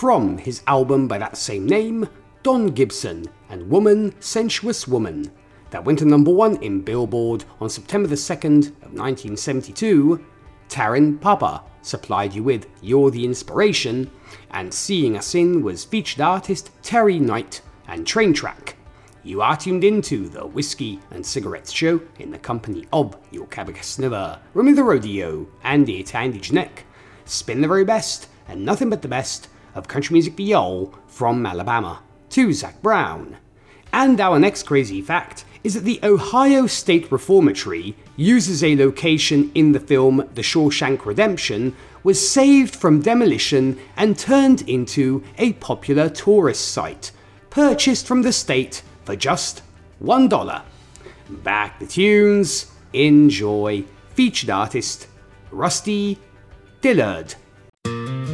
from his album by that same name, Don Gibson and Woman, Sensuous Woman, that went to number 1 in Billboard on September the 2nd of 1972, Taran Papa supplied you with You're the Inspiration, and Seeing Us In was featured artist Terry Knight and Train Track. You are tuned into the Whiskey and Cigarettes Show in the company of your Cabocasniver, Remy the Rodeo, Andy Tandy Janek. Spin the very best and nothing but the best of country music for y'all from Alabama to Zac Brown. And our next crazy fact is that the Ohio State Reformatory, used as a location in the film The Shawshank Redemption, was saved from demolition and turned into a popular tourist site, purchased from the state for just $1. Back the tunes, enjoy. Featured artist Rusty Dillard.